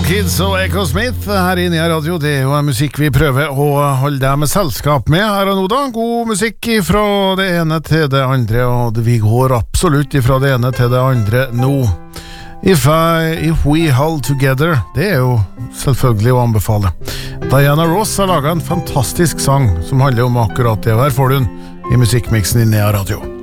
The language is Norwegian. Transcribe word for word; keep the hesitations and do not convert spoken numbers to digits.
Kids og Echo Smith her inne i radio. Det er jo musikk vi prøver å holde deg med selskap med her og nå da. God musikk fra det ene til det andre, og vi går absolutt fra det ene til det andre nå. If, I, if We Hold Together, det er jo selvfølgelig å anbefale. Diana Ross har laget en fantastisk sang som handler om akkurat det, og her får du den i musikkmiksen inne i radio.